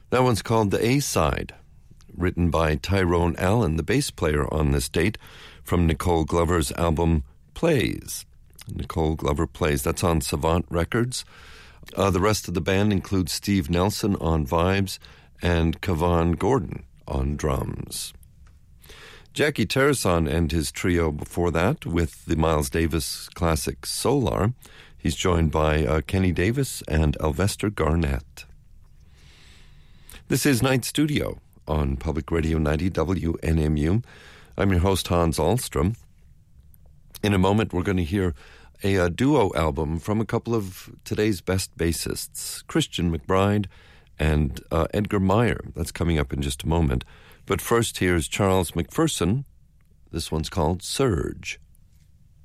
That one's called The A-Side, written by Tyrone Allen, the bass player on this date, from Nicole Glover's album Plays. Nicole Glover Plays. That's on Savant Records. The rest of the band includes Steve Nelson on vibes and Kavan Gordon on drums. Jackie Terrason and his trio before that with the Miles Davis classic Solar. He's joined by Kenny Davis and Elvester Garnett. This is Night Studio on Public Radio 90 WNMU. I'm your host, Hans Ahlstrom. In a moment, we're going to hear a duo album from a couple of today's best bassists, Christian McBride and Edgar Meyer. That's coming up in just a moment. But first, here's Charles McPherson. This one's called Surge.